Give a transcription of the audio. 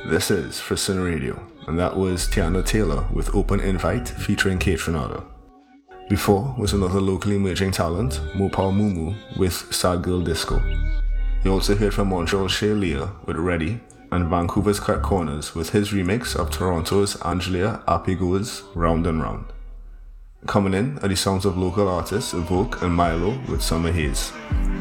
This is Frisson Radio, and that was Tiana Taylor with Open Invite featuring Kate Trinada. Before was another locally emerging talent, Mopal Mumu with Sad Girl Disco. You also heard from Montreal's Shea Leah with Ready, and Vancouver's Cut Corners with his remix of Toronto's Angelia Apigo's Round and Round. Coming in are the sounds of local artists Evoke and Milo with Summer Haze.